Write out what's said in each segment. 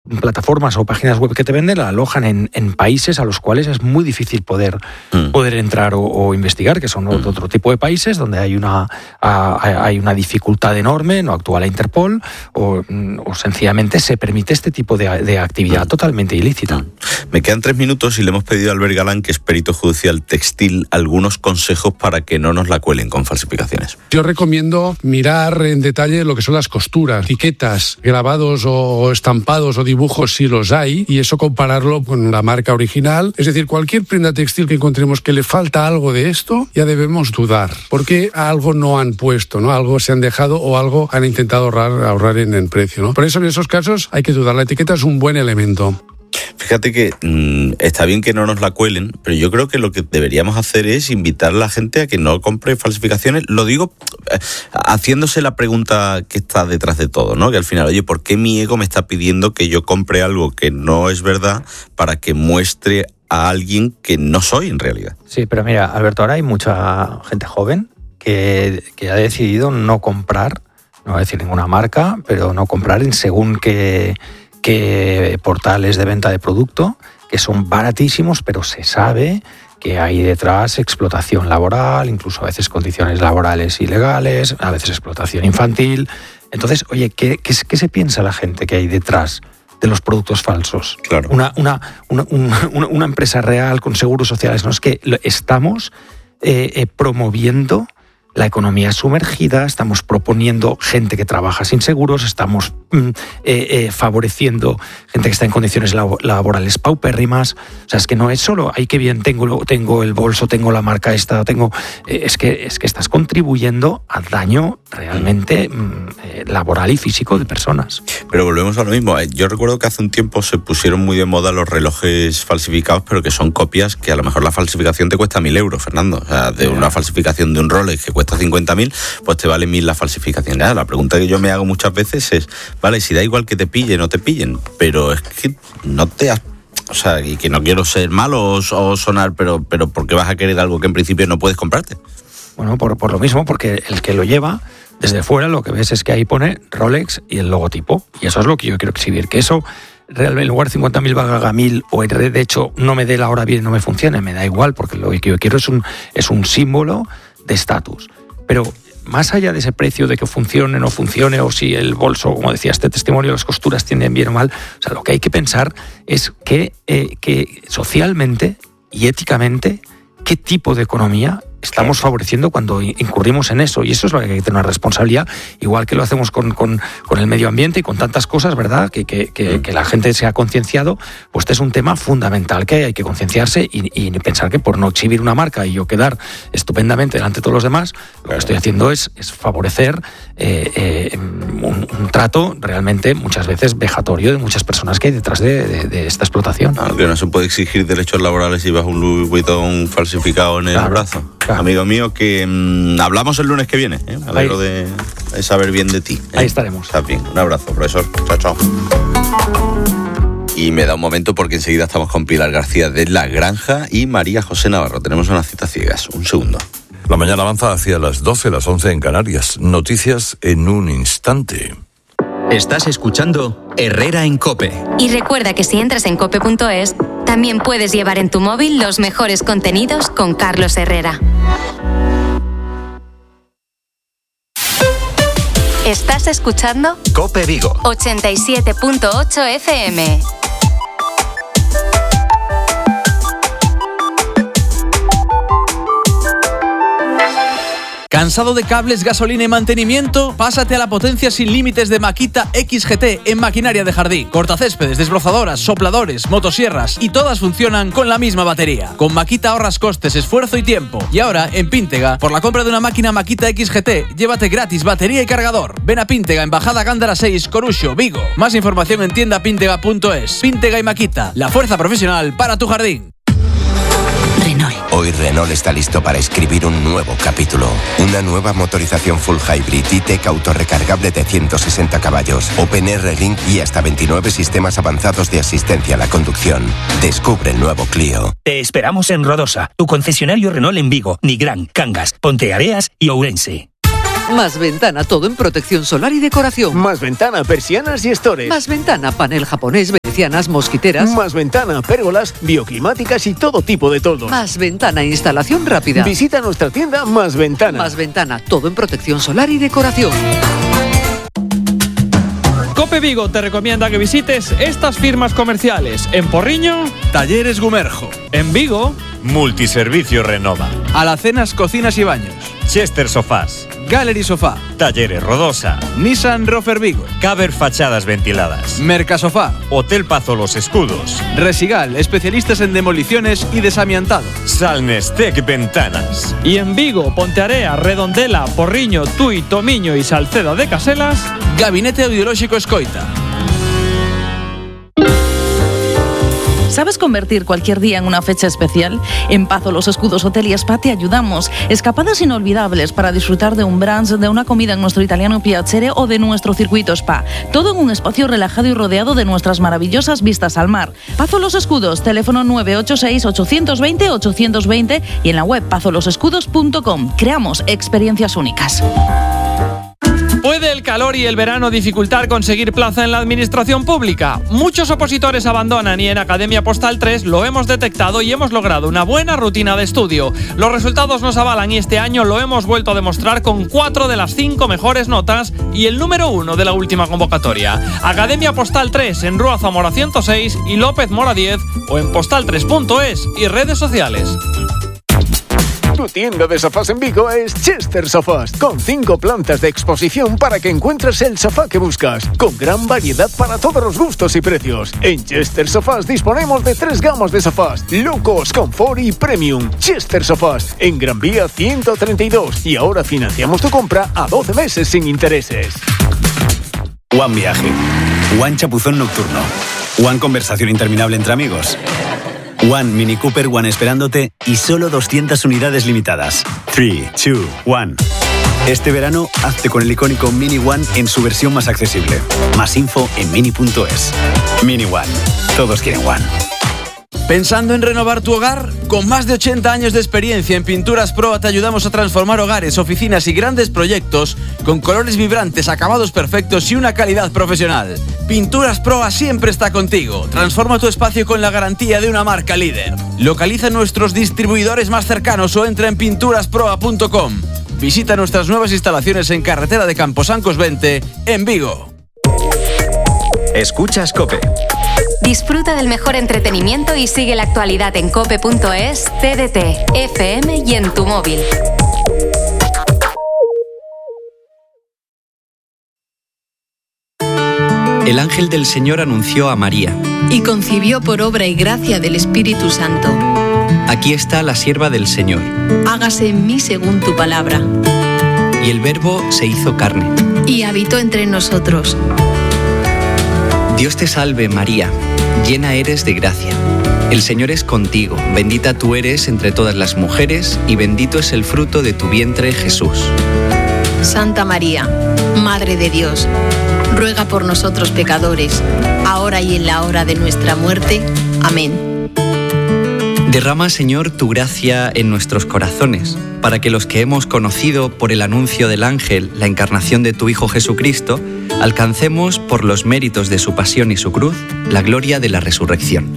plataformas o páginas web que te venden la alojan en países a los cuales es muy difícil poder entrar o investigar, que son otro tipo de países donde hay una dificultad enorme, no actúa la Interpol o sencillamente se permite este tipo de actividad totalmente ilícita. Me quedan 3 minutos y le hemos pedido a Albert Galán, que es perito judicial textil, algunos consejos para que no nos la cuelen con falsificaciones. Yo recomiendo mirar en detalle lo que son las costuras, etiquetas, grabados o estampados o dibujos si los hay, y eso compararlo con la marca original. Es decir, cualquier prenda textil que encontremos que le falta algo de esto, ya debemos dudar, porque algo no han puesto, ¿no? Algo se han dejado o algo han intentado ahorrar en precio, ¿no? Por eso en esos casos hay que dudar. La etiqueta es un buen elemento. Fíjate que está bien que no nos la cuelen, pero yo creo que lo que deberíamos hacer es invitar a la gente a que no compre falsificaciones. Lo digo haciéndose la pregunta que está detrás de todo, ¿no? Que al final, oye, ¿por qué mi ego me está pidiendo que yo compre algo que no es verdad para que muestre a alguien que no soy en realidad? Sí, pero mira, Alberto, ahora hay mucha gente joven que ha decidido no comprar, no voy a decir ninguna marca, pero no comprar en según qué portales de venta de producto, que son baratísimos, pero se sabe que hay detrás explotación laboral, incluso a veces condiciones laborales ilegales, a veces explotación infantil. Entonces, oye, ¿qué se piensa la gente que hay detrás de los productos falsos? Claro. Una empresa real con seguros sociales. No es que estamos promoviendo la economía sumergida, estamos proponiendo gente que trabaja sin seguros, estamos favoreciendo gente que está en condiciones laborales paupérrimas. O sea, es que no es solo, ay, qué bien, tengo el bolso, tengo la marca esta, es que estás contribuyendo al daño realmente laboral y físico de personas. Pero volvemos a lo mismo. Yo recuerdo que hace un tiempo se pusieron muy de moda los relojes falsificados, pero que son copias que a lo mejor la falsificación te cuesta 1.000 euros, Fernando. O sea, de una falsificación de un Rolex que cuesta 50.000, pues te vale 1.000 la falsificación. La pregunta que yo me hago muchas veces es, vale, si da igual que te pillen o te pillen, pero es que no te has... O sea, y que no quiero ser malo o sonar, pero ¿por qué vas a querer algo que en principio no puedes comprarte? Bueno, por lo mismo, porque el que lo lleva, desde fuera lo que ves es que ahí pone Rolex y el logotipo, y eso es lo que yo quiero exhibir, que eso realmente en lugar de 50.000 valga 1.000, o de hecho no me dé la hora bien, no me funcione, me da igual, porque lo que yo quiero es un símbolo de estatus. Pero más allá de ese precio de que funcione o no funcione, o si el bolso, como decía este testimonio, las costuras tienden bien o mal, o sea, lo que hay que pensar es que socialmente y éticamente, ¿qué tipo de economía estamos favoreciendo cuando incurrimos en eso? Y eso es lo que hay que tener una responsabilidad, igual que lo hacemos con el medio ambiente y con tantas cosas, ¿verdad? Que la gente se ha concienciado, pues este es un tema fundamental que hay que concienciarse y pensar que por no exhibir una marca y yo quedar estupendamente delante de todos los demás, lo que estoy haciendo es favorecer un trato realmente muchas veces vejatorio de muchas personas que hay detrás de esta explotación. Que no se puede exigir derechos laborales si vas un Louis Vuitton falsificado en el brazo. Claro. Amigo mío, que hablamos el lunes que viene. Me alegro de saber bien de ti. Ahí estaremos. Estás bien. Un abrazo, profesor. Chao, chao. Y me da un momento porque enseguida estamos con Pilar García de La Granja y María José Navarro. Tenemos unas citas ciegas. Un segundo. La mañana avanza hacia las 12, las 11 en Canarias. Noticias en un instante. Estás escuchando Herrera en COPE. Y recuerda que si entras en cope.es, también puedes llevar en tu móvil los mejores contenidos con Carlos Herrera. Estás escuchando COPE Vigo 87.8 FM. ¿Cansado de cables, gasolina y mantenimiento? Pásate a la potencia sin límites de Makita XGT en maquinaria de jardín. Cortacéspedes, desbrozadoras, sopladores, motosierras y todas funcionan con la misma batería. Con Makita ahorras costes, esfuerzo y tiempo. Y ahora, en Píntega, por la compra de una máquina Makita XGT, llévate gratis batería y cargador. Ven a Píntega, en Bajada Gándara 6, Coruxo, Vigo. Más información en tiendapíntega.es. Píntega y Makita, la fuerza profesional para tu jardín. Renault. Hoy Renault está listo para escribir un nuevo capítulo. Una nueva motorización full hybrid E-Tech autorrecargable de 160 caballos, OpenR Link y hasta 29 sistemas avanzados de asistencia a la conducción. Descubre el nuevo Clio. Te esperamos en Rodosa, tu concesionario Renault en Vigo, Nigrán, Cangas, Ponteareas y Ourense. Más Ventana, todo en protección solar y decoración. Más Ventana, persianas y estores. Más Ventana, panel japonés. persianas, mosquiteras. Más ventana, pérgolas, bioclimáticas y todo tipo de toldos. Más Ventana, instalación rápida. Visita nuestra tienda Más Ventana. Más Ventana, todo en protección solar y decoración. Cope Vigo te recomienda que visites estas firmas comerciales. En Porriño, Talleres Gumerjo. En Vigo, Multiservicio Renova. Alacenas, Cocinas y Baños. Chester Sofás. Gallery Sofá. Talleres Rodosa. Nissan Rofer Vigo. Caber Fachadas Ventiladas. Mercasofá. Hotel Pazo Los Escudos. Resigal, especialistas en demoliciones y desamiantado. Salnestec Ventanas. y en Vigo, Pontearea, Redondela, Porriño, Tui, Tomiño y Salceda de Caselas, Gabinete Audiolóxico Escoita. ¿Sabes convertir cualquier día en una fecha especial? En Pazo Los Escudos Hotel y Spa te ayudamos. Escapadas inolvidables para disfrutar de un brunch, de una comida en nuestro italiano Piacere o de nuestro circuito spa. Todo en un espacio relajado y rodeado de nuestras maravillosas vistas al mar. Pazo Los Escudos, teléfono 986-820-820 y en la web pazolosescudos.com. Creamos experiencias únicas. ¿Puede el calor y el verano dificultar conseguir plaza en la administración pública? Muchos opositores abandonan y en Academia Postal 3 lo hemos detectado y hemos logrado una buena rutina de estudio. Los resultados nos avalan y este año lo hemos vuelto a demostrar con 4 de las 5 mejores notas y el número 1 de la última convocatoria. Academia Postal 3 en Rúa Zamora 106 y López Mora 10 o en postal3.es y redes sociales. Tu tienda de sofás en Vigo es Chester Sofás, con 5 plantas de exposición para que encuentres el sofá que buscas, con gran variedad para todos los gustos y precios. En Chester Sofás disponemos de 3 gamas de sofás: Low Cost, Comfort y Premium. Chester Sofás, en Gran Vía 132, y ahora financiamos tu compra a 12 meses sin intereses. One Viaje, One Chapuzón Nocturno, One Conversación Interminable entre amigos, One Mini Cooper One esperándote y solo 200 unidades limitadas. 3, 2, 1. Este verano, hazte con el icónico Mini One en su versión más accesible. Más info en mini.es. Mini One. Todos quieren One. ¿Pensando en renovar tu hogar? Con más de 80 años de experiencia en Pinturas Proa te ayudamos a transformar hogares, oficinas y grandes proyectos con colores vibrantes, acabados perfectos y una calidad profesional. Pinturas Proa siempre está contigo. Transforma tu espacio con la garantía de una marca líder. Localiza nuestros distribuidores más cercanos o entra en pinturasproa.com. Visita nuestras nuevas instalaciones en Carretera de Camposancos 20, en Vigo. Escuchas COPE. Disfruta del mejor entretenimiento y sigue la actualidad en cope.es, TDT, FM y en tu móvil. El ángel del Señor anunció a María. Y concibió por obra y gracia del Espíritu Santo. Aquí está la sierva del Señor. Hágase en mí según tu palabra. Y el Verbo se hizo carne. Y habitó entre nosotros. Dios te salve, María, llena eres de gracia. El Señor es contigo, bendita tú eres entre todas las mujeres, y bendito es el fruto de tu vientre, Jesús. Santa María, Madre de Dios, ruega por nosotros pecadores, ahora y en la hora de nuestra muerte. Amén. Derrama, Señor, tu gracia en nuestros corazones, para que los que hemos conocido por el anuncio del ángel la encarnación de tu Hijo Jesucristo, alcancemos, por los méritos de su pasión y su cruz, la gloria de la resurrección.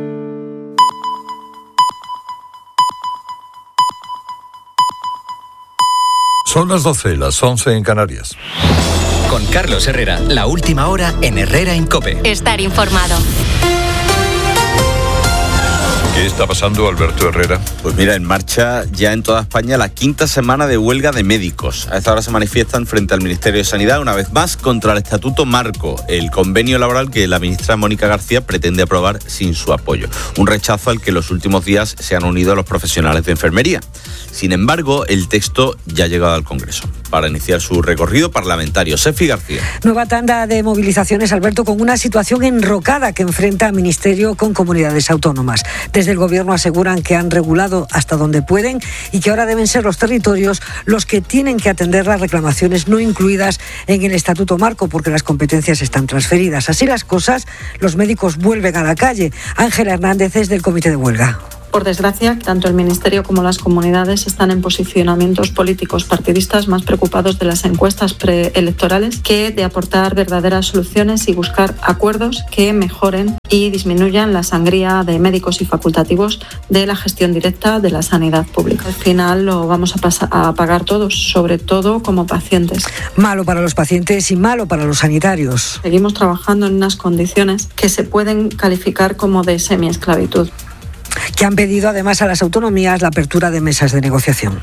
Son las 12, las 11 en Canarias. Con Carlos Herrera, la última hora en Herrera en COPE. Estar informado. ¿Qué está pasando, Alberto Herrera? Pues mira, en marcha ya en toda España la 5ª semana de huelga de médicos. A esta hora se manifiestan frente al Ministerio de Sanidad una vez más contra el Estatuto Marco, el convenio laboral que la ministra Mónica García pretende aprobar sin su apoyo. Un rechazo al que los últimos días se han unido los profesionales de enfermería. Sin embargo, el texto ya ha llegado al Congreso para iniciar su recorrido parlamentario. Sefi García. Nueva tanda de movilizaciones, Alberto, con una situación enrocada que enfrenta al Ministerio con comunidades autónomas. Desde el Gobierno aseguran que han regulado hasta donde pueden y que ahora deben ser los territorios los que tienen que atender las reclamaciones no incluidas en el Estatuto Marco, porque las competencias están transferidas. Así las cosas, los médicos vuelven a la calle. Ángela Hernández es del Comité de Huelga. Por desgracia, tanto el Ministerio como las comunidades están en posicionamientos políticos partidistas más preocupados de las encuestas preelectorales que de aportar verdaderas soluciones y buscar acuerdos que mejoren y disminuyan la sangría de médicos y facultativos de la gestión directa de la sanidad pública. Al final lo vamos a pagar todos, sobre todo como pacientes. Malo para los pacientes y malo para los sanitarios. Seguimos trabajando en unas condiciones que se pueden calificar como de semiesclavitud. Que han pedido además a las autonomías la apertura de mesas de negociación.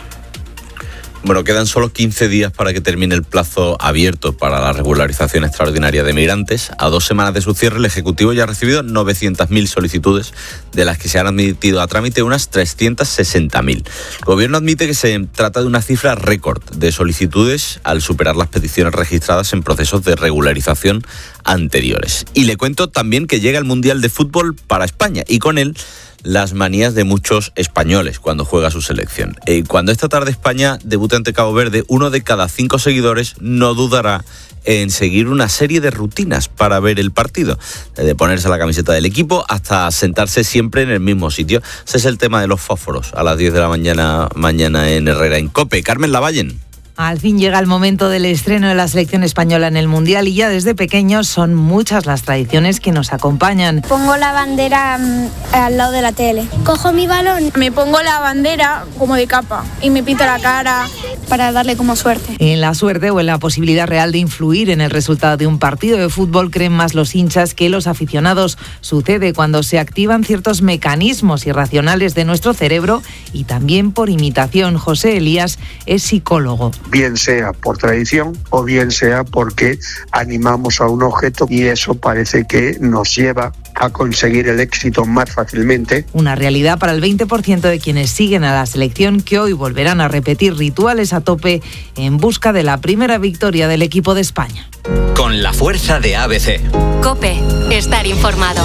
Bueno, quedan solo 15 días para que termine el plazo abierto para la regularización extraordinaria de migrantes. A 2 semanas de su cierre, el Ejecutivo ya ha recibido 900.000 solicitudes, de las que se han admitido a trámite unas 360.000. El Gobierno admite que se trata de una cifra récord de solicitudes al superar las peticiones registradas en procesos de regularización anteriores. Y le cuento también que llega el Mundial de Fútbol para España y con él las manías de muchos españoles cuando juega su selección. Cuando esta tarde España debute ante Cabo Verde, 1 de cada 5 seguidores no dudará en seguir una serie de rutinas para ver el partido, de ponerse la camiseta del equipo hasta sentarse siempre en el mismo sitio. Ese es el tema de los fósforos a las 10 de la mañana en Herrera en COPE. Carmen Lavallen. Al fin llega el momento del estreno de la selección española en el Mundial y ya desde pequeños son muchas las tradiciones que nos acompañan. Pongo la bandera al lado de la tele. Cojo mi balón, me pongo la bandera como de capa y me pinto la cara para darle como suerte. En la suerte o en la posibilidad real de influir en el resultado de un partido de fútbol creen más los hinchas que los aficionados. Sucede cuando se activan ciertos mecanismos irracionales de nuestro cerebro y también por imitación. José Elías es psicólogo. Bien sea por tradición o bien sea porque animamos a un objeto y eso parece que nos lleva a conseguir el éxito más fácilmente. Una realidad para el 20% de quienes siguen a la selección, que hoy volverán a repetir rituales a tope en busca de la primera victoria del equipo de España. Con la fuerza de ABC. COPE, estar informado.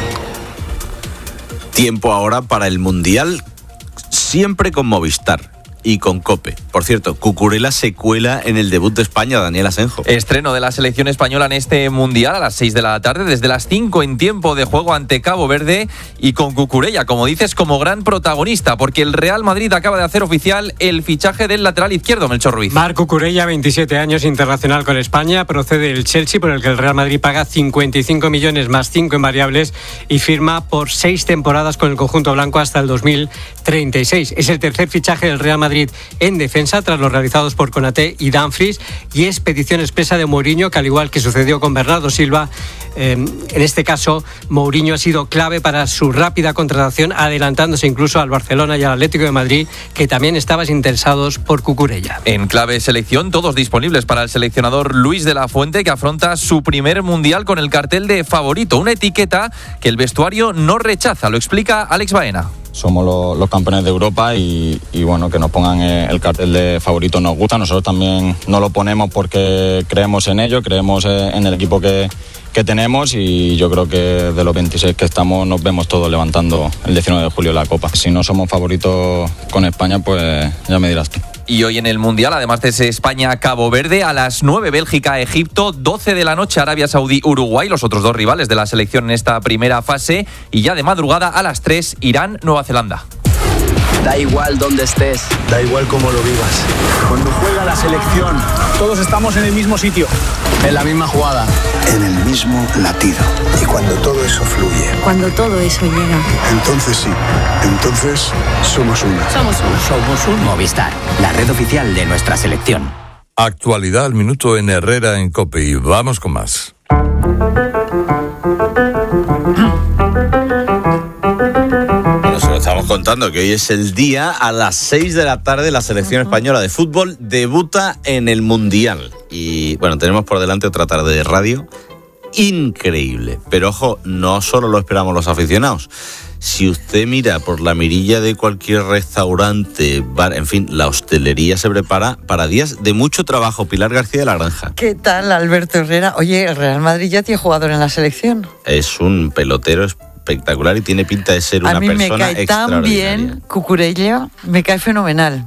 Tiempo ahora para el Mundial, siempre con Movistar y con COPE. Por cierto, Cucurella se cuela en el debut de España, Daniel Asenjo. Estreno de la selección española en este Mundial a las 6 de la tarde, desde las 5 en tiempo de juego ante Cabo Verde y con Cucurella, como dices, como gran protagonista, porque el Real Madrid acaba de hacer oficial el fichaje del lateral izquierdo, Melchor Ruiz. Marc Cucurella, 27 años, internacional con España, procede del Chelsea, por el que el Real Madrid paga 55 millones más 5 en variables y firma por 6 temporadas con el conjunto blanco hasta el 2036. Es el tercer fichaje del Real Madrid en defensa tras los realizados por Konaté y Dumfries y es petición expresa de Mourinho, que al igual que sucedió con Bernardo Silva, en este caso Mourinho ha sido clave para su rápida contratación, adelantándose incluso al Barcelona y al Atlético de Madrid, que también estaban interesados por Cucurella. En clave selección, todos disponibles para el seleccionador Luis de la Fuente, que afronta su primer Mundial con el cartel de favorito, una etiqueta que el vestuario no rechaza, lo explica Alex Baena. Somos los campeones de Europa y bueno, que nos pongan el cartel de favorito nos gusta. Nosotros también nos lo ponemos porque creemos en ello, creemos en el equipo que tenemos y yo creo que de los 26 que estamos nos vemos todos levantando el 19 de julio la Copa. Si no somos favoritos con España, pues ya me dirás tú. Y hoy en el Mundial, además de ese España-Cabo Verde, a las 9 Bélgica-Egipto, 12 de la noche Arabia Saudí-Uruguay, los otros dos rivales de la selección en esta primera fase, y ya de madrugada a las 3 Irán-Nueva Zelanda. Da igual dónde estés, da igual cómo lo vivas. Cuando juega la selección, todos estamos en el mismo sitio, en la misma jugada, en el mismo latido. Y cuando todo eso fluye, cuando todo eso llega, entonces sí, entonces somos uno. Somos uno. Somos un Movistar, la red oficial de nuestra selección. Actualidad al minuto en Herrera en COPE y vamos con más. Estamos contando que hoy es el día, a las 6 de la tarde la selección española de fútbol debuta en el Mundial. Y bueno, tenemos por delante otra tarde de radio increíble. Pero ojo, no solo lo esperamos los aficionados. Si usted mira por la mirilla de cualquier restaurante, bar, en fin, la hostelería se prepara para días de mucho trabajo. Pilar García de la Granja. ¿Qué tal, Alberto Herrera? Oye, el Real Madrid ya tiene jugador en la selección. Es un pelotero espectacular y tiene pinta de ser una persona extraordinaria. A mí me cae tan bien Cucurella, me cae fenomenal.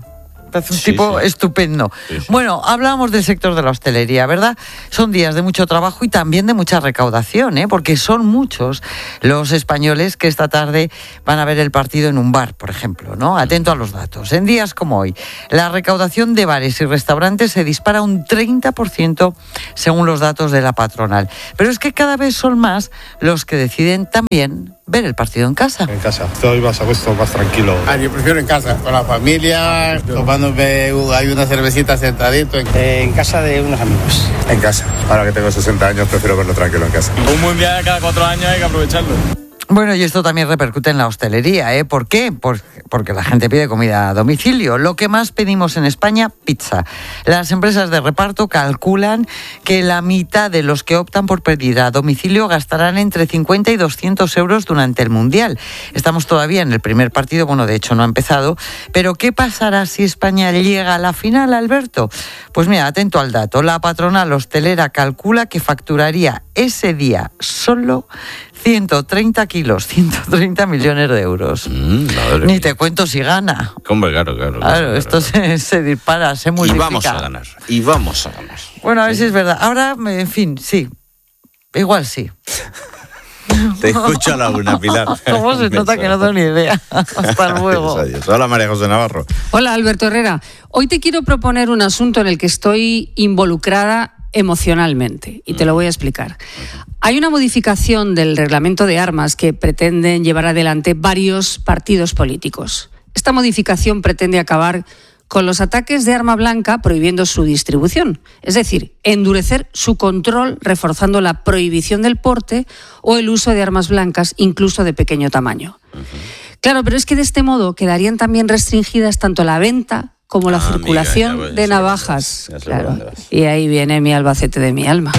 Es un tipo estupendo. Sí. Bueno, hablábamos del sector de la hostelería, ¿verdad? Son días de mucho trabajo y también de mucha recaudación, porque son muchos los españoles que esta tarde van a ver el partido en un bar, por ejemplo, ¿no? Atento a los datos. En días como hoy, la recaudación de bares y restaurantes se dispara un 30% según los datos de la patronal. Pero es que cada vez son más los que deciden también ver el partido en casa. En casa, estoy más a gusto, más tranquilo. Yo prefiero en casa, con la familia, tomándome hay una cervecita sentadito. En casa de unos amigos. En casa, ahora que tengo 60 años prefiero verlo tranquilo en casa. Un mundial cada 4 años hay que aprovecharlo. Bueno, y esto también repercute en la hostelería, ¿eh? ¿Por qué? Porque la gente pide comida a domicilio. Lo que más pedimos en España, pizza. Las empresas de reparto calculan que la mitad de los que optan por pedir a domicilio gastarán entre 50 y 200 euros durante el Mundial. Estamos todavía en el primer partido, bueno, de hecho no ha empezado, pero ¿qué pasará si España llega a la final, Alberto? Pues mira, atento al dato. La patronal hostelera calcula que facturaría ese día solo 130 kilos, 130 millones de euros. Ni te cuento si gana. Hombre, claro. Claro, esto se dispara, se multiplica. Y vamos a ganar. Bueno, a ver si es verdad. Ahora, en fin, sí. Igual sí. Te escucho a la una, Pilar. ¿Cómo se nota que no tengo ni idea? Hasta luego. Adiós. Hola, María José Navarro. Hola, Alberto Herrera. Hoy te quiero proponer un asunto en el que estoy involucrada emocionalmente y te lo voy a explicar. Hay una modificación del reglamento de armas que pretenden llevar adelante varios partidos políticos. Esta modificación pretende acabar con los ataques de arma blanca prohibiendo su distribución, es decir, endurecer su control reforzando la prohibición del porte o el uso de armas blancas, incluso de pequeño tamaño. Claro, pero es que de este modo quedarían también restringidas tanto la venta como la circulación de navajas. Claro. Y ahí viene mi Albacete de mi alma.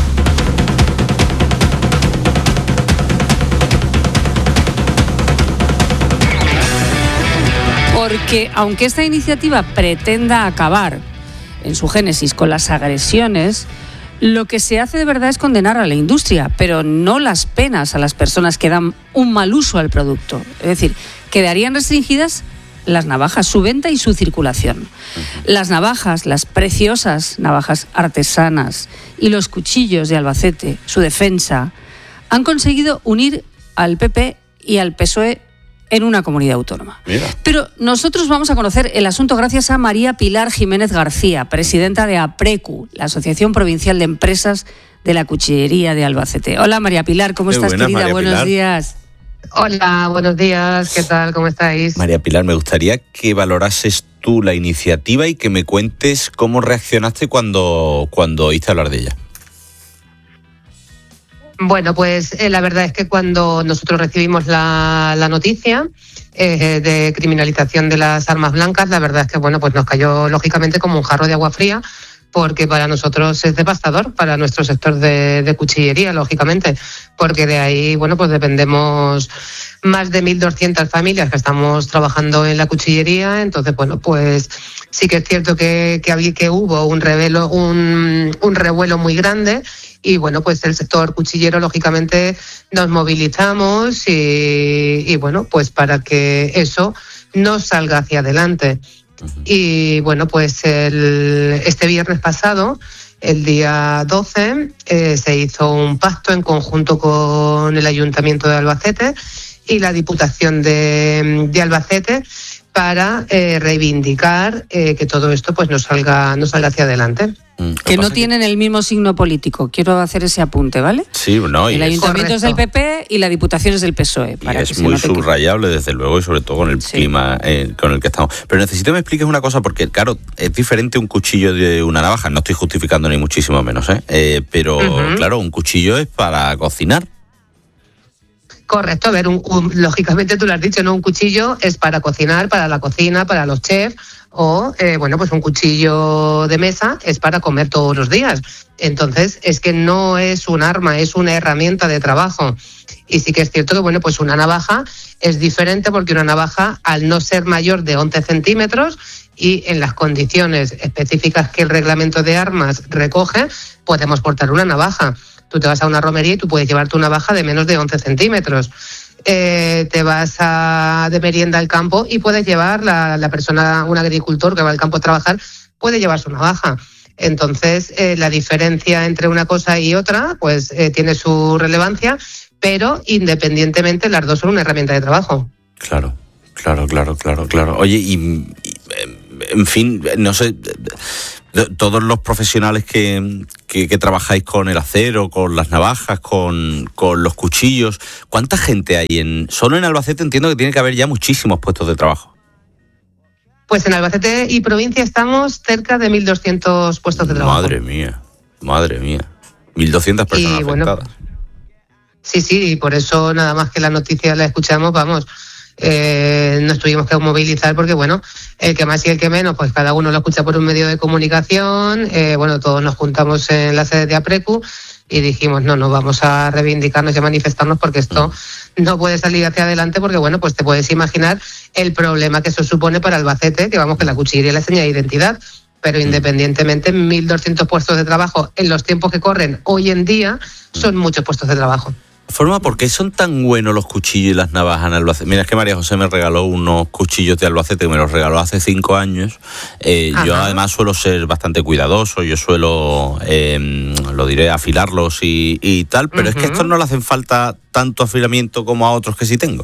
Porque aunque esta iniciativa pretenda acabar en su génesis con las agresiones, lo que se hace de verdad es condenar a la industria, pero no las penas a las personas que dan un mal uso al producto. Es decir, quedarían restringidas las navajas, su venta y su circulación. Las navajas, las preciosas navajas artesanas y los cuchillos de Albacete, su defensa, han conseguido unir al PP y al PSOE en una comunidad autónoma. Mira. Pero nosotros vamos a conocer el asunto gracias a María Pilar Jiménez García, presidenta de APRECU, la Asociación Provincial de Empresas de la Cuchillería de Albacete. Hola, María Pilar, ¿cómo estás, querida? Buenos días. Hola, buenos días, ¿qué tal? ¿Cómo estáis? María Pilar, me gustaría que valorases tú la iniciativa y que me cuentes cómo reaccionaste cuando oíste hablar de ella. Bueno, pues la verdad es que cuando nosotros recibimos la noticia de criminalización de las armas blancas, la verdad es que bueno, pues nos cayó lógicamente como un jarro de agua fría, porque para nosotros es devastador, para nuestro sector de cuchillería, lógicamente, porque de ahí, bueno, pues dependemos más de 1.200 familias que estamos trabajando en la cuchillería. Entonces, bueno, pues sí que es cierto que hubo un revuelo muy grande. Y bueno, pues el sector cuchillero, lógicamente, nos movilizamos y bueno, pues para que eso no salga hacia adelante. Y bueno, pues este viernes pasado, el día 12, se hizo un pacto en conjunto con el Ayuntamiento de Albacete y la Diputación de Albacete para reivindicar que todo esto pues no salga hacia adelante. Que no tienen el mismo signo político. Quiero hacer ese apunte, ¿vale? Sí, no. El Ayuntamiento es del PP y la Diputación es del PSOE. Para y es muy subrayable, desde luego, y sobre todo con el clima con el que estamos. Pero necesito que me expliques una cosa, porque, claro, es diferente un cuchillo de una navaja. No estoy justificando ni muchísimo menos, pero, claro, un cuchillo es para cocinar. Correcto, a ver, lógicamente tú lo has dicho, ¿no? Un cuchillo es para cocinar, para la cocina, para los chefs, o, bueno, pues un cuchillo de mesa es para comer todos los días. Entonces, es que no es un arma, es una herramienta de trabajo. Y sí que es cierto que, bueno, pues una navaja es diferente, porque una navaja, al no ser mayor de 11 centímetros y en las condiciones específicas que el reglamento de armas recoge, podemos portar una navaja. Tú te vas a una romería y tú puedes llevarte una navaja de menos de 11 centímetros. te vas de merienda al campo y puedes llevar, la persona, un agricultor que va al campo a trabajar, puede llevar su navaja. Entonces, la diferencia entre una cosa y otra, pues tiene su relevancia, pero independientemente las dos son una herramienta de trabajo. Claro. Oye, y en fin, no sé, todos los profesionales que trabajáis con el acero, con las navajas, con los cuchillos, ¿cuánta gente hay solo en Albacete? Entiendo que tiene que haber ya muchísimos puestos de trabajo. Pues en Albacete y provincia estamos cerca de 1.200 puestos de trabajo. Madre mía. 1.200 personas afectadas. Sí, por eso nada más que la noticia la escuchamos, vamos, nos tuvimos que movilizar porque, bueno, el que más y el que menos, pues cada uno lo escucha por un medio de comunicación, todos nos juntamos en la sede de APRECU y dijimos, no vamos a reivindicarnos y a manifestarnos porque esto no puede salir hacia adelante porque, bueno, pues te puedes imaginar el problema que eso supone para Albacete, que vamos, que la cuchillería es la señal de identidad, pero independientemente 1.200 puestos de trabajo en los tiempos que corren hoy en día son muchos puestos de trabajo. Forma, ¿por qué son tan buenos los cuchillos y las navajas en Albacete? Mira, es que María José me regaló unos cuchillos de Albacete, que me los regaló hace 5 años. Yo además suelo ser bastante cuidadoso, yo suelo, lo diré, afilarlos y tal, pero es que a estos no le hacen falta tanto afilamiento como a otros que sí tengo.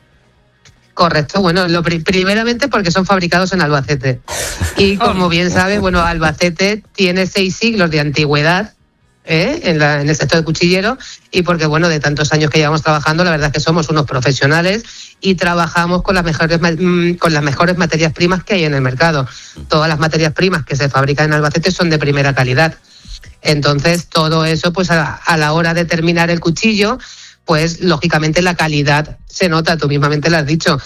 Correcto, bueno, primeramente porque son fabricados en Albacete. Y como bien sabe, bueno, Albacete tiene 6 siglos de antigüedad en el sector cuchillero y porque, bueno, de tantos años que llevamos trabajando, la verdad es que somos unos profesionales y trabajamos con las mejores materias primas que hay en el mercado. Todas las materias primas que se fabrican en Albacete son de primera calidad. Entonces, todo eso, pues a la hora de terminar el cuchillo, pues lógicamente la calidad se nota, tú mismamente lo has dicho,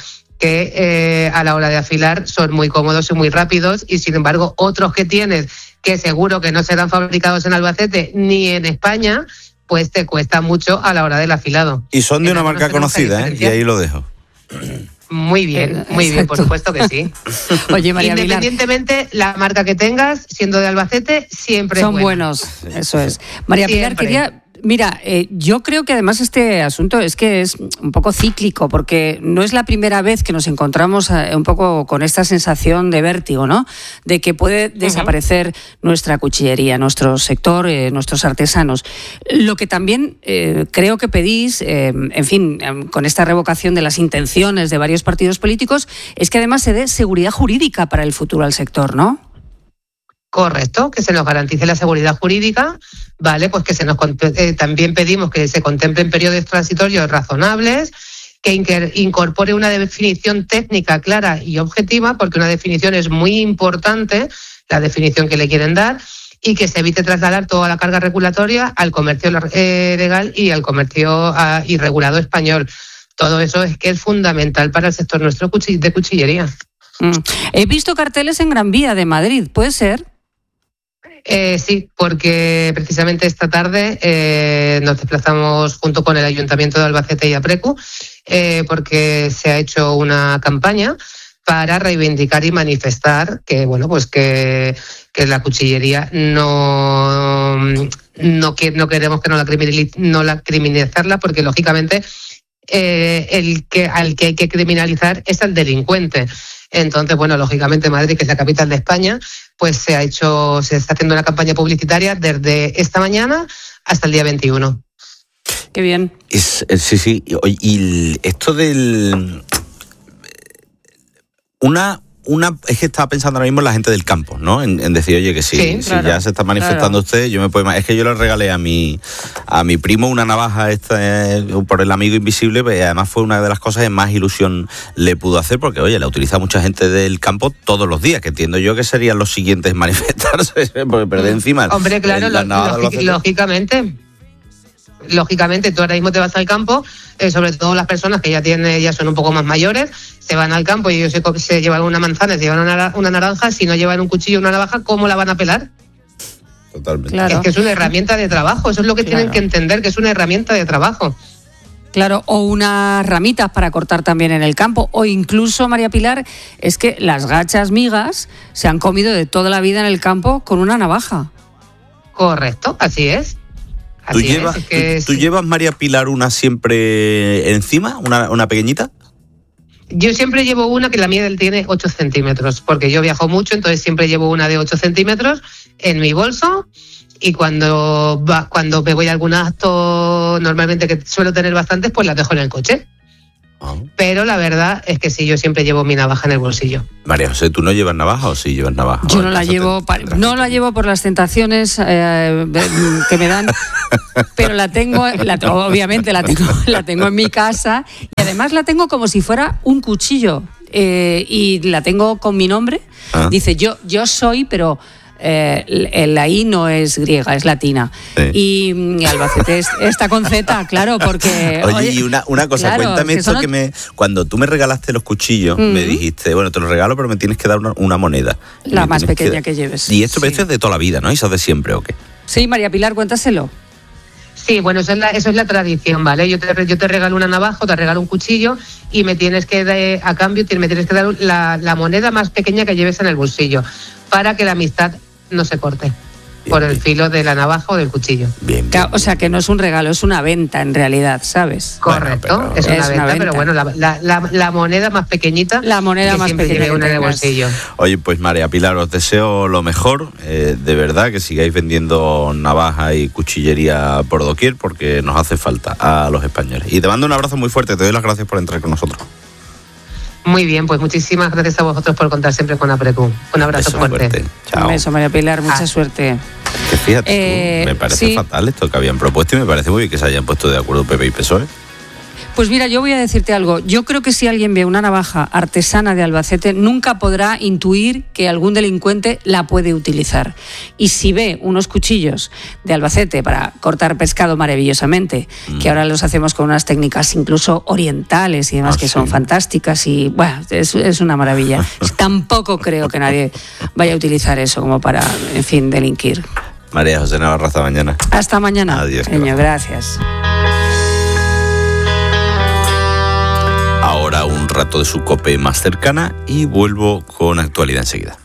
que a la hora de afilar son muy cómodos y muy rápidos y sin embargo otros que tienes que seguro que no serán fabricados en Albacete ni en España, pues te cuesta mucho a la hora del afilado. Y son de una marca conocida, y ahí lo dejo. Muy bien, por supuesto que sí. Oye, María independientemente la marca que tengas, siendo de Albacete, siempre son buenos, eso es. María Pilar, quería... Mira, yo creo que además este asunto es que es un poco cíclico, porque no es la primera vez que nos encontramos un poco con esta sensación de vértigo, ¿no? De que puede desaparecer nuestra cuchillería, nuestro sector, nuestros artesanos. Lo que también creo que pedís, en fin, con esta revocación de las intenciones de varios partidos políticos, es que además se dé seguridad jurídica para el futuro al sector, ¿no? Correcto, que se nos garantice la seguridad jurídica, vale, pues que también pedimos que se contemplen periodos transitorios razonables, que incorpore una definición técnica clara y objetiva, porque una definición es muy importante, la definición que le quieren dar, y que se evite trasladar toda la carga regulatoria al comercio legal y al comercio irregulado español. Todo eso es que es fundamental para el sector nuestro de cuchillería. He visto carteles en Gran Vía de Madrid, ¿puede ser? Sí, porque precisamente esta tarde nos desplazamos junto con el Ayuntamiento de Albacete y APRECU porque se ha hecho una campaña para reivindicar y manifestar que, bueno, pues que la cuchillería no queremos que no la criminalizarla, porque lógicamente al que hay que criminalizar es al delincuente. Entonces, bueno, lógicamente Madrid, que es la capital de España, pues se está haciendo una campaña publicitaria desde esta mañana hasta el día 21. Qué bien. Sí. Y esto del... es que estaba pensando ahora mismo en la gente del campo, ¿no? En decir, oye, que si ya se está manifestando usted, yo me puedo... Es que yo le regalé a mi primo una navaja por el amigo invisible, y además fue una de las cosas que más ilusión le pudo hacer, porque, oye, la utiliza mucha gente del campo todos los días, que entiendo yo que serían los siguientes en manifestarse, porque perder encima... Hombre, claro, lógicamente tú ahora mismo te vas al campo, sobre todo las personas que ya son un poco más mayores, se van al campo y ellos se llevan una manzana, se llevan una naranja. Si no llevan un cuchillo o una navaja, ¿cómo la van a pelar? Totalmente. Claro. Es que es una herramienta de trabajo, eso es lo que tienen que entender, que es una herramienta de trabajo. Claro, o unas ramitas para cortar también en el campo, o incluso, María Pilar, es que las gachas migas se han comido de toda la vida en el campo con una navaja. Correcto, así es. ¿Tú llevas, María Pilar, una siempre encima, una pequeñita? Yo siempre llevo una que la mía tiene 8 centímetros, porque yo viajo mucho, entonces siempre llevo una de 8 centímetros en mi bolso. Y cuando me voy a algún acto, normalmente que suelo tener bastantes, pues las dejo en el coche. Pero la verdad es que sí, yo siempre llevo mi navaja en el bolsillo. María José, ¿tú no llevas navaja o sí llevas navaja? Yo no la llevo, no la llevo por las tentaciones que me dan, pero la tengo, obviamente la tengo en mi casa, y además la tengo como si fuera un cuchillo, y la tengo con mi nombre. Dice yo soy, pero la I no es griega, es latina. Sí. Y Albacete está con Z, claro, porque... Oye, y una cosa, claro, cuéntame esto cuando tú me regalaste los cuchillos, me dijiste, bueno, te los regalo, pero me tienes que dar una moneda. La más pequeña que lleves. Y esto es de toda la vida, ¿no? ¿Eso es de siempre o qué? Sí, María Pilar, cuéntaselo. Sí, bueno, eso es la tradición, ¿vale? Yo te regalo una navaja, te regalo un cuchillo y me tienes que, a cambio, me tienes que dar la moneda más pequeña que lleves en el bolsillo, para que la amistad no se corte por el filo de la navaja o del cuchillo. Bien. O sea, que no es un regalo, es una venta en realidad, ¿sabes? Correcto, bueno, es una venta, pero bueno, la moneda más pequeñita. La moneda más pequeña. Una en el bolsillo. Oye, pues María Pilar, os deseo lo mejor, de verdad, que sigáis vendiendo navaja y cuchillería por doquier, porque nos hace falta a los españoles. Y te mando un abrazo muy fuerte, te doy las gracias por entrar con nosotros. Muy bien, pues muchísimas gracias a vosotros por contar siempre con APRECU. Un abrazo fuerte. Chao. Un beso, María Pilar, mucha suerte. Que fíjate, me parece fatal esto que habían propuesto, y me parece muy bien que se hayan puesto de acuerdo PP y PSOE. Pues mira, yo voy a decirte algo. Yo creo que si alguien ve una navaja artesana de Albacete, nunca podrá intuir que algún delincuente la puede utilizar. Y si ve unos cuchillos de Albacete para cortar pescado maravillosamente, que ahora los hacemos con unas técnicas incluso orientales y demás, que son fantásticas, y bueno, es una maravilla. Tampoco creo que nadie vaya a utilizar eso como para, en fin, delinquir. María José Navarro, hasta mañana. Hasta mañana. Adiós. Señor, gracias. Ahora un rato de su COPE más cercana y vuelvo con actualidad enseguida.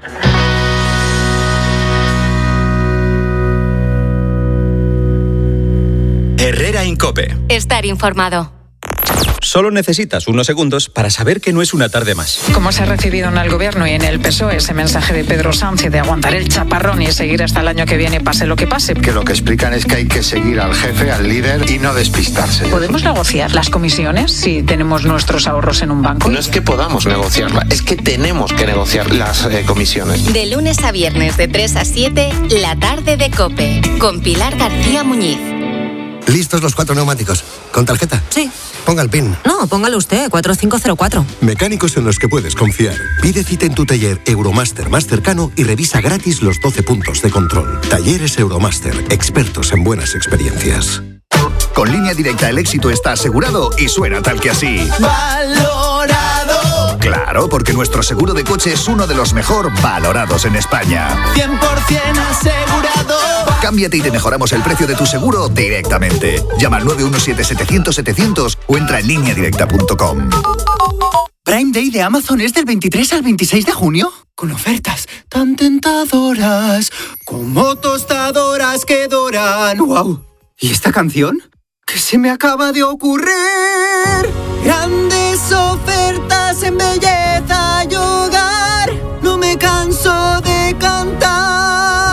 Herrera en COPE. Estar informado. Solo necesitas unos segundos para saber que no es una tarde más. ¿Cómo se ha recibido en el Gobierno y en el PSOE ese mensaje de Pedro Sánchez de aguantar el chaparrón y seguir hasta el año que viene, pase lo que pase? Que lo que explican es que hay que seguir al jefe, al líder, y no despistarse. ¿Podemos negociar las comisiones si tenemos nuestros ahorros en un banco? No es que podamos negociarla, es que tenemos que negociar las comisiones. De lunes a viernes de 3 a 7, la tarde de COPE, con Pilar García Muñiz. ¿Listos los 4 neumáticos? ¿Con tarjeta? Sí. Ponga el PIN. No, póngalo usted, 4504. Mecánicos en los que puedes confiar. Pide cita en tu taller Euromaster más cercano y revisa gratis los 12 puntos de control. Talleres Euromaster, expertos en buenas experiencias. Con Línea Directa el éxito está asegurado y suena tal que así. ¡Valorado! Claro, porque nuestro seguro de coche es uno de los mejor valorados en España. 100% asegurado. Cámbiate y te mejoramos el precio de tu seguro directamente. Llama al 917-700-700 o entra en lineadirecta.com. Prime Day de Amazon es del 23 al 26 de junio. Con ofertas tan tentadoras como tostadoras que doran. ¡Wow! ¿Y esta canción? ¿Qué se me acaba de ocurrir? Grandes ofertas en belleza y hogar. No me canso de cantar.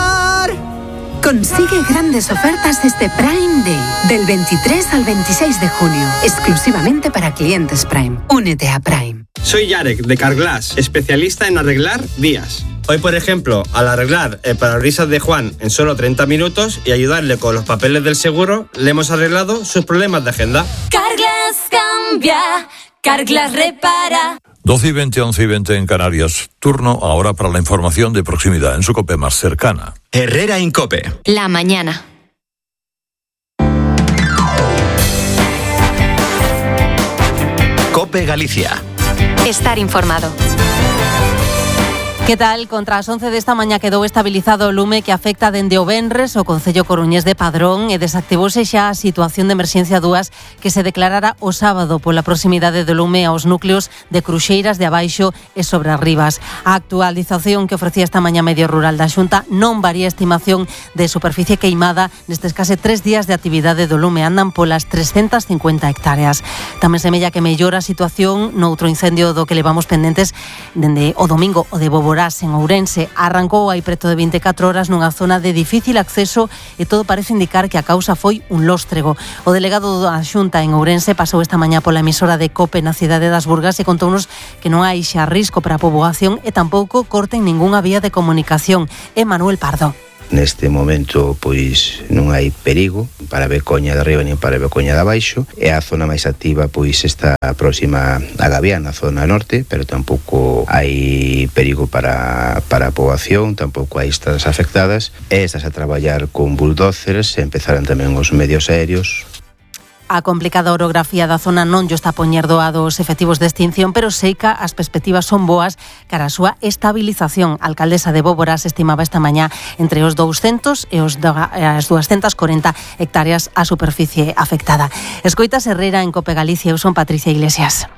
Consigue grandes ofertas este Prime Day, del 23 al 26 de junio, exclusivamente para clientes Prime. Únete a Prime. Soy Yarek, de Carglass, especialista en arreglar vías. Hoy, por ejemplo, al arreglar el parabrisas de Juan en solo 30 minutos y ayudarle con los papeles del seguro, le hemos arreglado sus problemas de agenda. Carglass cambia, Carglass repara. 12 y 20, 11 y 20 en Canarias. Turno ahora para la información de proximidad en su COPE más cercana. Herrera en COPE. La mañana. COPE Galicia. Estar informado. Que tal? Contra as 11 desta mañá quedou estabilizado o lume que afecta dende o venres o Concello coruñés de Padrón e desactivouse xa a situación de emerxencia 2 que se declarara o sábado pola proximidade do lume aos núcleos de Cruxeiras de Abaixo e Sobrarribas. A actualización que ofrecía esta mañá Medio Rural da Xunta non varía a estimación de superficie queimada nestes case 3 días de actividade do lume, andan polas 350 hectáreas. Tamén semella que mellora a situación noutro incendio do que levamos pendentes dende o domingo, o de Bóvora en Ourense. Arrancou hai preto de 24 horas nunha zona de difícil acceso e todo parece indicar que a causa foi un lóstrego. O delegado da Xunta en Ourense pasou esta mañá pola emisora de COPE na cidade das Burgas e contounos que non hai xa risco para a poboación e tampouco corten ningunha vía de comunicación. É Manuel Pardo. Neste momento, pois, non hai perigo para a Becoña de arriba nin para a Becoña de abaixo, e a zona máis activa, pois, está próxima a Gavián, na zona norte, pero tampouco hai perigo para a poboación, tampouco hai estradas afectadas, e estás a traballar con bulldozers, e empezaran tamén os medios aéreos. A complicada orografía da zona non llo está a poñer doado os efectivos de extinción, pero seica as perspectivas son boas cara a súa estabilización. A alcaldesa de Bóvora se estimaba esta mañá entre os 200 e as 240 hectáreas a superficie afectada. Escoitas Herrera en Cope Galicia. Eu son Patricia Iglesias.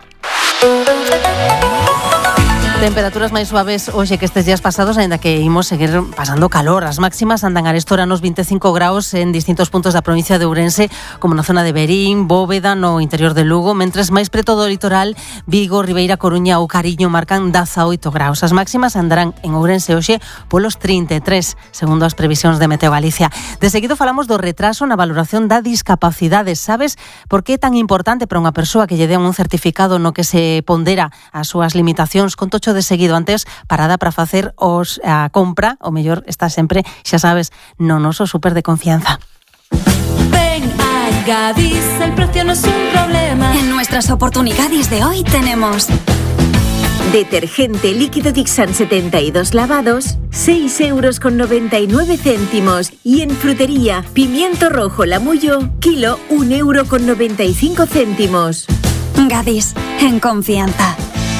Temperaturas máis suaves hoxe que estes días pasados, aínda que imos seguir pasando calor. As máximas andan arestora nos 25 graus en distintos puntos da provincia de Ourense, como na zona de Verín, Bóveda, no interior de Lugo, mentres máis preto do litoral, Vigo, Ribeira, Coruña ou Cariño marcan 18 graus. As máximas andarán en Ourense hoxe polos 33, segundo as previsións de Meteo Galicia. De seguido falamos do retraso na valoración da discapacidade. Sabes por que é tan importante para unha persoa que lle den un certificado no que se pondera as súas limitacións? Con tocho de seguido. Antes, parada para facer a compra, o mellor está sempre, xa sabes, no noso súper de confianza. Ven a Gadis, el precio no es un problema. En nuestras oportunidades de hoy tenemos detergente líquido Dixan 72 lavados, 6,99 €. Y en frutería, pimiento rojo Lamullo, kilo, 1,95 €. Gadis, en confianza.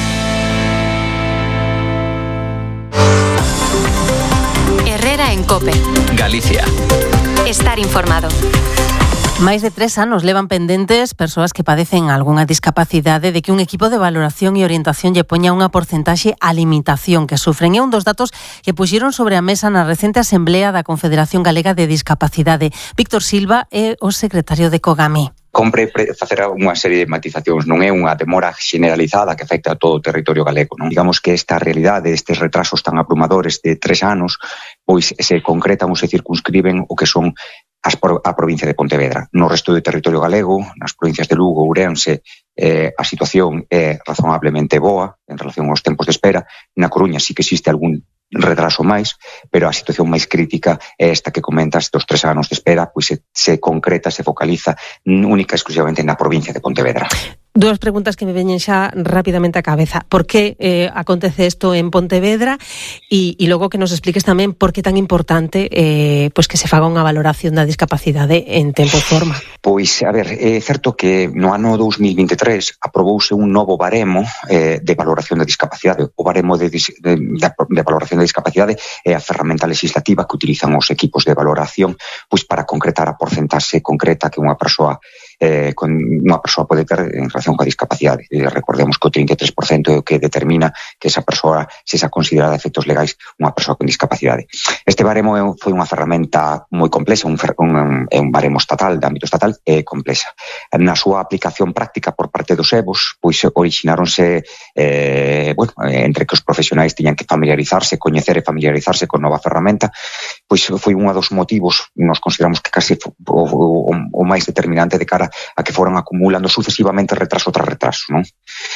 Herrera en COPE. Galicia. Estar informado. Máis de 3 anos levan pendentes persoas que padecen algunha discapacidade de que un equipo de valoración e orientación lle poña unha porcentaxe á limitación que sufren. É un dos datos que puxeron sobre a mesa na recente asemblea da Confederación Galega de Discapacidade. Víctor Silva é o secretario de COGAMI. Compre facer unha serie de matizacións, non é unha demora generalizada que afecta a todo o territorio galego, non? Digamos que esta realidade, estes retrasos tan abrumadores de 3 anos, pois se concretan ou se circunscriben o que son a provincia de Pontevedra. No resto do territorio galego, nas provincias de Lugo, Ourense, a situación é razonablemente boa en relación aos tempos de espera. Na Coruña sí que existe algún retraso máis, pero a situación máis crítica é esta que comentas dos 3 anos de espera, pois se concreta, se focaliza única e exclusivamente na provincia de Pontevedra. Dúas preguntas que me veñen xa rapidamente á cabeza. Por que acontece isto en Pontevedra? E logo que nos expliques tamén por que tan importante pois que se faga unha valoración da discapacidade en tempo e forma. Pois, a ver, é certo que no ano 2023 aprobouse un novo baremo de valoración da discapacidade. O baremo de valoración da discapacidade é a ferramenta legislativa que utilizan os equipos de valoración pois para concretar a porcentaxe concreta que unha persoa pode ter en relación coa discapacidade. Recordemos que o 33% é o que determina que esa persoa sexa considerada a efectos legais unha persoa con discapacidade. Este baremo foi unha ferramenta moi complexa, é un baremo estatal, de ámbito estatal, é complexa. Na súa aplicación práctica por parte dos EBOS, pois orixináronse entre que os profesionais tiñan que coñecer e familiarizarse con nova ferramenta, pois foi un dos motivos, nos consideramos que case o máis determinante de cara a que foran acumulando sucesivamente retraso tras retraso, non?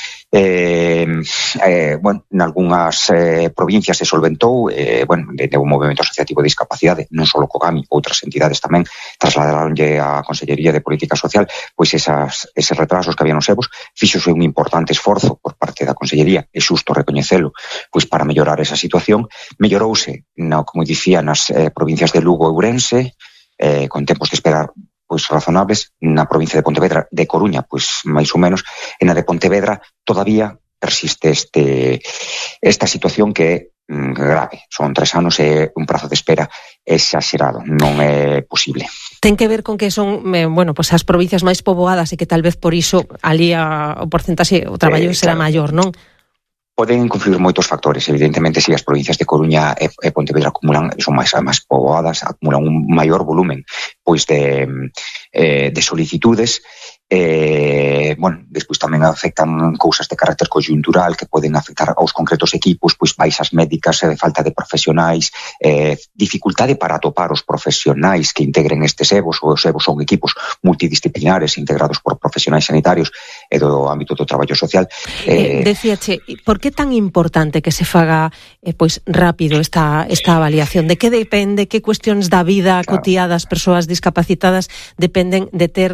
Nalgúnas provincias se solventou, de un movimento asociativo de discapacidade, non só COGAMI, outras entidades tamén trasladaronlle á Consellería de Política Social, pois eses retrasos que había nos EBOS, fíxose un importante esforzo por parte da Consellería, é xusto recoñecelo, pois para mellorar esa situación. Mellorouse, como dicía, nas provincias de Lugo e Ourense, con tempos de esperar pois razonables, na provincia de Pontevedra, de Coruña, pois máis ou menos, e na de Pontevedra todavía persiste esta situación que é grave. Son 3 anos e un prazo de espera exagerado, non é posible. Ten que ver con que son, pues as provincias máis poboadas e que tal vez por iso ali o porcentaxe, o traballo será maior, non? Poden confluir moitos factores. Evidentemente, se as provincias de Coruña e Pontevedra son máis poboadas, acumulan un maior volumen pois de solicitudes. Despois tamén afectan cousas de carácter coyuntural que poden afectar aos concretos equipos, pois baixas médicas, falta de profesionais, dificultade para atopar os profesionais que integren estes EVOs. Os EVOs son equipos multidisciplinares integrados por profesionais sanitarios e do ámbito do traballo social. Decíache, por que tan importante que se faga rápido esta avaliación? De que depende? Que cuestións da vida cotiá das persoas discapacitadas dependen de ter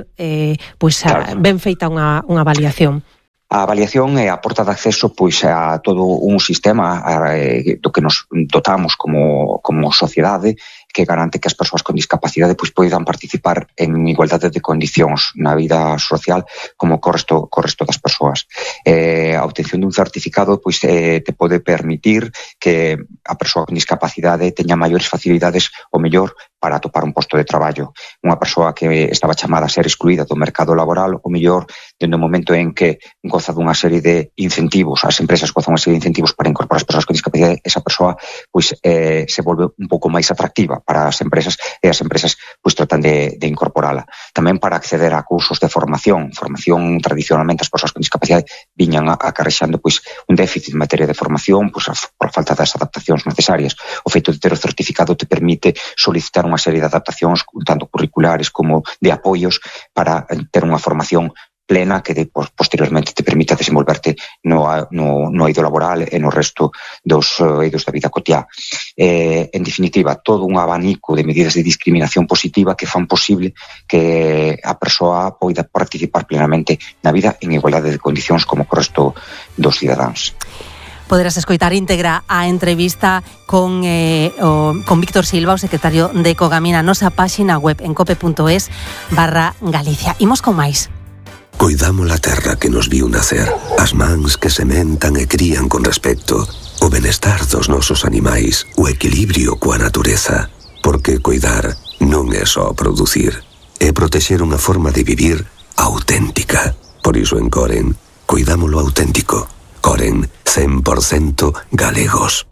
ben feita unha avaliación? A avaliación é a porta de acceso pois a todo un sistema do que nos dotamos como sociedade, que garante que as persoas con discapacidade pois poidan participar en igualdade de condicións na vida social como co resto das persoas. A obtención dun certificado pois te pode permitir que a persoa con discapacidade teña maiores facilidades o mellor para atopar un posto de traballo. Unha persoa que estaba chamada a ser excluída do mercado laboral, o mellor, dende o momento en que goza dunha serie de incentivos, as empresas gozan unha serie de incentivos para incorporar as persoas con discapacidade, esa persoa pois se volve un pouco máis atractiva para as empresas e as empresas pois tratan de incorporala. Tamén para acceder a cursos de formación tradicionalmente as persoas con discapacidade viñan acarrexando pois un déficit en materia de formación pois por falta das adaptacións necesarias. O feito de ter o certificado te permite solicitar unha serie de adaptacións tanto curriculares como de apoios para ter unha formación plena que posteriormente te permita desenvolverte no eido laboral e no resto dos eidos da vida cotiá. En definitiva, todo un abanico de medidas de discriminación positiva que fan posible que a persoa poida participar plenamente na vida en igualdade de condicións como co resto dos cidadáns. Poderás escoitar íntegra a entrevista con Víctor Silva, o secretario de Cogamina, nosa páxina web en cope.es/Galicia. Imos con máis. Coidamos a terra que nos viu nacer, as mans que sementan e crían con respecto, o benestar dos nosos animais, o equilibrio coa natureza. Porque coidar non é só producir, é protexer unha forma de vivir auténtica. Por iso en Coren, coidamos lo auténtico. Coren, 100% galegos.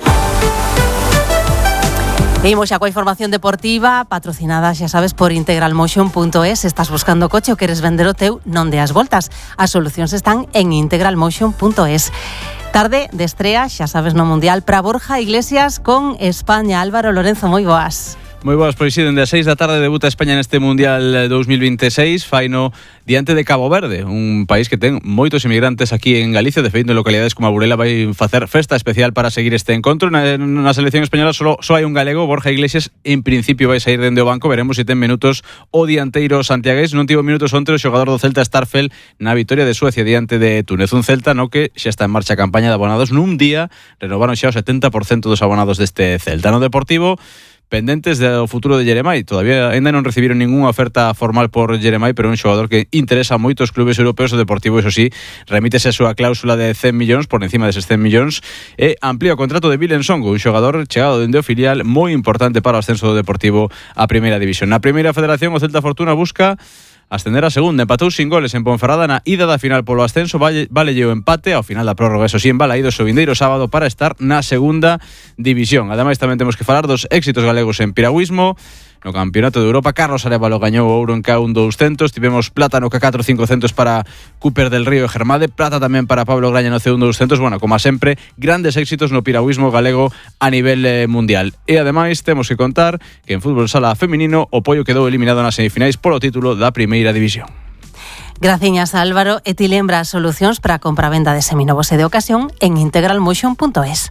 Imos xa coa información deportiva patrocinada, xa sabes, por integralmotion.es. Estás buscando coche ou queres vender o teu, non deas voltas. As solucións están en integralmotion.es. Tarde de estrea, xa sabes, no Mundial para Borja Iglesias con España. Álvaro Lorenzo, moi boas. Moi boas, pois dende as 6 da tarde debuta España neste Mundial 2026, faino diante de Cabo Verde, un país que ten moitos inmigrantes aquí en Galicia. De feito, en localidades como a Burela vai facer festa especial para seguir este encontro. Na selección española só hai un galego, Borja Iglesias, en principio vai sair dende o banco. Veremos se ten minutos o dianteiro santiagués. Non tivo minutos onte o xogador do Celta, Starfel, na vitoria de Suecia diante de Túnez. Un Celta no que xa está en marcha a campaña de abonados. Nun día renovaron xa o 70% dos abonados deste Celta. No Deportivo, pendentes do futuro de Jeremai. Todavía ainda non recibiron ningunha oferta formal por Jeremai, pero é un xogador que interesa a moitos clubes europeos. O Deportivo, iso sí, remítese a súa cláusula de 100 millóns, por encima deses 100 millóns, e amplía o contrato de Vilen Songo, un xogador chegado dende o filial moi importante para o ascenso do Deportivo a Primeira División. Na Primeira Federación, o Celta Fortuna busca ascender a segunda, empatou sin goles en Ponferrada na ida da final polo ascenso, valelle o empate ao final da prórroga, eso sí, en Balaídos o vindeiro sábado para estar na segunda división. Ademais, tamén temos que falar dos éxitos galegos en piragüismo. No Campeonato de Europa, Carlos Arévalo gañou o ouro en K1 200, tivemos plata no K4 500 para Cooper del Río e Germade, plata tamén para Pablo Graña no C1 200. Bueno, como sempre, grandes éxitos no piragüismo galego a nivel mundial. E ademais temos que contar que en fútbol sala feminino o Pollo quedou eliminado nas semifinais polo título da Primeira División. Graciñas, Álvaro. E ti lembra as solucións para a compra-venda de seminovos e de ocasión en integralmotion.es.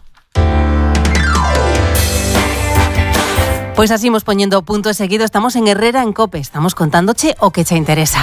Pois así imos poñendo punto e seguido. Estamos en Herrera en Cope. Estamos contándoche o que che interesa.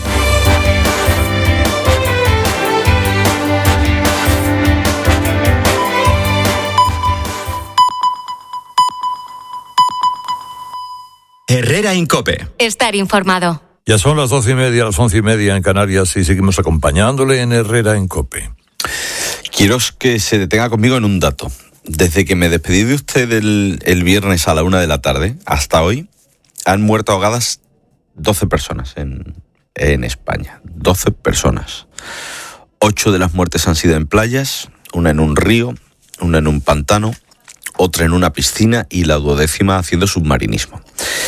Herrera en Cope. Estar informado. Ya son las 12:30, las 11:30 en Canarias y seguimos acompañándole en Herrera en Cope. Quiero que se detenga conmigo en un dato. Desde que me despedí de usted el viernes a la 1 de la tarde hasta hoy, han muerto ahogadas 12 personas en España. 12 personas. 8 de las muertes han sido en playas, una en un río, una en un pantano, otra en una piscina y la 12ª haciendo submarinismo.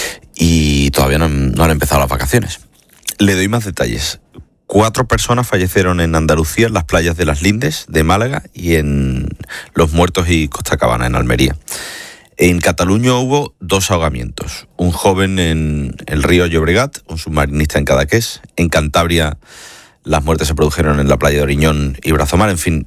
Y todavía no han empezado las vacaciones. Le doy más detalles. 4 personas fallecieron en Andalucía, en las playas de Las Lindes, de Málaga, y en Los Muertos y Costa Cabana, en Almería. En Cataluña hubo 2 ahogamientos. Un joven en el río Llobregat, un submarinista en Cadaqués. En Cantabria las muertes se produjeron en la playa de Oriñón y Brazomar. En fin,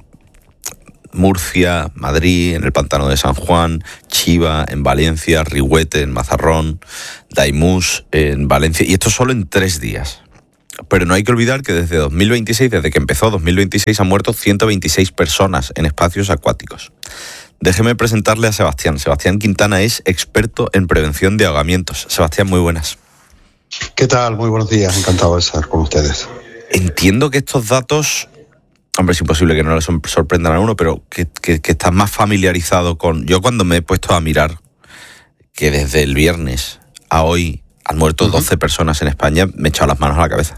Murcia, Madrid, en el pantano de San Juan, Chiva, en Valencia, Rihuete, en Mazarrón, Daimús, en Valencia. Y esto solo en 3 días. Pero no hay que olvidar que desde 2026, desde que empezó 2026, han muerto 126 personas en espacios acuáticos. Déjeme presentarle a Sebastián. Sebastián Quintana es experto en prevención de ahogamientos. Sebastián, muy buenas. ¿Qué tal? Muy buenos días. Encantado de estar con ustedes. Entiendo que estos datos, hombre, es imposible que no les sorprendan a uno, pero que estás más familiarizado con... Yo cuando me he puesto a mirar que desde el viernes a hoy han muerto 12 personas en España, me he echado las manos a la cabeza.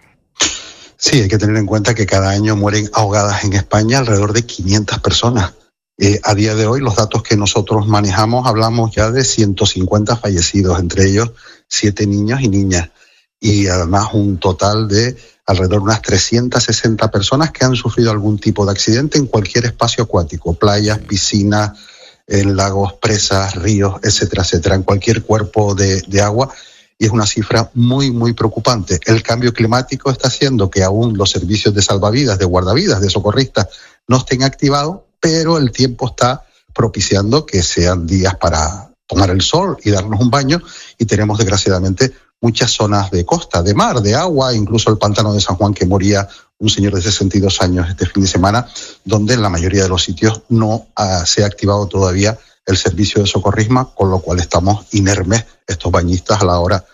Sí, hay que tener en cuenta que cada año mueren ahogadas en España alrededor de 500 personas. A día de hoy, los datos que nosotros manejamos, hablamos ya de 150 fallecidos, entre ellos 7 niños y niñas. Y además un total de alrededor de unas 360 personas que han sufrido algún tipo de accidente en cualquier espacio acuático, playas, piscinas, en lagos, presas, ríos, etcétera, etcétera, en cualquier cuerpo de agua. Y es una cifra muy, muy preocupante. El cambio climático está haciendo que aún los servicios de salvavidas, de guardavidas, de socorristas no estén activados, pero el tiempo está propiciando que sean días para tomar el sol y darnos un baño. Y tenemos, desgraciadamente, muchas zonas de costa, de mar, de agua, incluso el pantano de San Juan, que moría un señor de 62 años este fin de semana, donde en la mayoría de los sitios no se ha activado todavía el servicio de socorrismo, con lo cual estamos inermes estos bañistas a la hora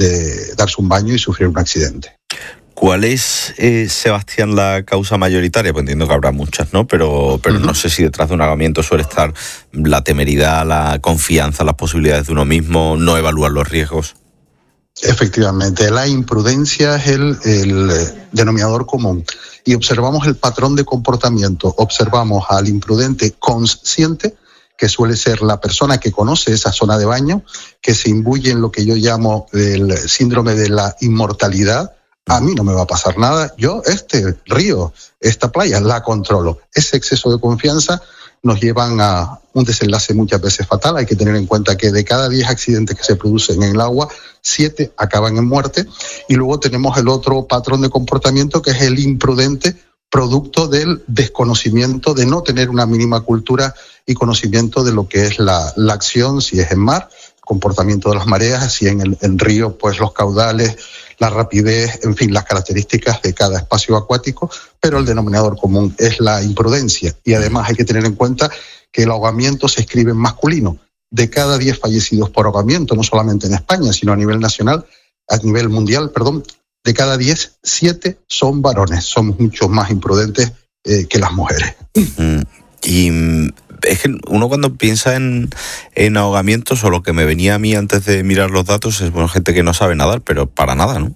de darse un baño y sufrir un accidente. ¿Cuál es, Sebastián, la causa mayoritaria? Pues entiendo que habrá muchas, ¿no? Pero no sé si detrás de un ahogamiento suele estar la temeridad, la confianza, las posibilidades de uno mismo, no evaluar los riesgos. Efectivamente, la imprudencia es el denominador común. Y observamos el patrón de comportamiento. Observamos al imprudente consciente, que suele ser la persona que conoce esa zona de baño, que se imbuye en lo que yo llamo el síndrome de la inmortalidad. A mí no me va a pasar nada, yo este río, esta playa la controlo. Ese exceso de confianza nos llevan a un desenlace muchas veces fatal. Hay que tener en cuenta que de cada 10 accidentes que se producen en el agua, 7 acaban en muerte. Y luego tenemos el otro patrón de comportamiento, que es el imprudente, producto del desconocimiento, de no tener una mínima cultura y conocimiento de lo que es la acción, si es en mar, comportamiento de las mareas, si en río, pues los caudales, la rapidez, en fin, las características de cada espacio acuático, pero el denominador común es la imprudencia. Y además hay que tener en cuenta que el ahogamiento se escribe en masculino. De cada 10 fallecidos por ahogamiento, no solamente en España, sino a nivel nacional, a nivel mundial, de cada 10, 7 son varones. Somos mucho más imprudentes que las mujeres. Y es que uno cuando piensa en ahogamientos, o lo que me venía a mí antes de mirar los datos, es gente que no sabe nadar, pero para nada, ¿no?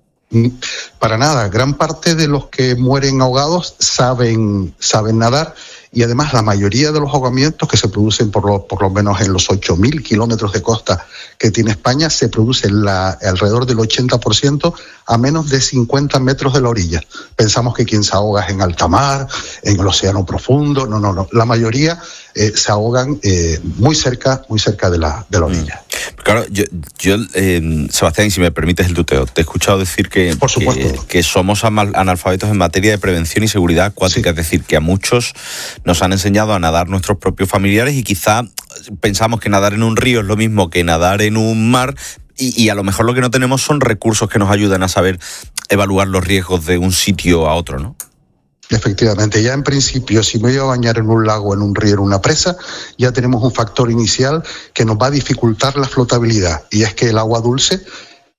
Para nada. Gran parte de los que mueren ahogados saben nadar, y además la mayoría de los ahogamientos que se producen por lo menos en los 8.000 kilómetros de costa que tiene España, se produce alrededor del 80% a menos de 50 metros de la orilla. Pensamos que quien se ahoga es en alta mar, en el océano profundo. No. La mayoría se ahogan muy cerca de la orilla. Claro, yo Sebastián, si me permites el tuteo, te he escuchado decir que somos analfabetos en materia de prevención y seguridad acuática, sí. Es decir, que a muchos nos han enseñado a nadar nuestros propios familiares y quizá pensamos que nadar en un río es lo mismo que nadar en un mar, y a lo mejor lo que no tenemos son recursos que nos ayuden a saber evaluar los riesgos de un sitio a otro, ¿no? Efectivamente, ya en principio, si me voy a bañar en un lago, en un río, en una presa, ya tenemos un factor inicial que nos va a dificultar la flotabilidad, y es que el agua dulce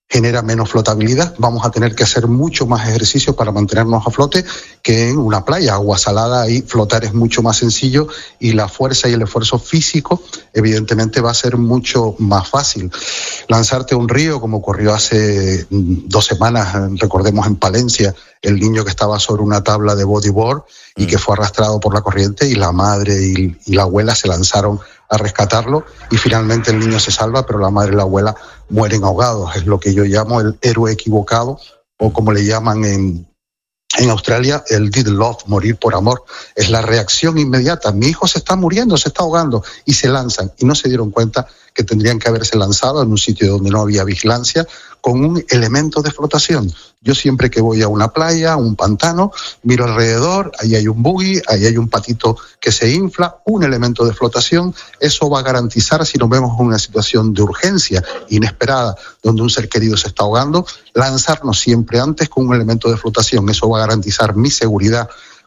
genera menos flotabilidad. Vamos a tener que hacer mucho más ejercicio para mantenernos a flote que en una playa. Agua salada, ahí flotar es mucho más sencillo y la fuerza y el esfuerzo físico evidentemente va a ser mucho más fácil. Lanzarte a un río, como ocurrió hace 2 semanas, recordemos en Palencia, el niño que estaba sobre una tabla de bodyboard y que fue arrastrado por la corriente, y la madre y la abuela se lanzaron a rescatarlo y finalmente el niño se salva, pero la madre y la abuela mueren ahogados. Es lo que yo llamo el héroe equivocado, o como le llaman en Australia, el deed love, morir por amor. Es la reacción inmediata. Mi hijo se está muriendo, se está ahogando, y se lanzan y no se dieron cuenta que tendrían que haberse lanzado en un sitio donde no había vigilancia, con un elemento de flotación. Yo siempre que voy a una playa, a un pantano, miro alrededor, ahí hay un buggy, ahí hay un patito que se infla, un elemento de flotación. Eso va a garantizar, si nos vemos en una situación de urgencia inesperada, donde un ser querido se está ahogando, lanzarnos siempre antes con un elemento de flotación. Eso va a garantizar mi seguridad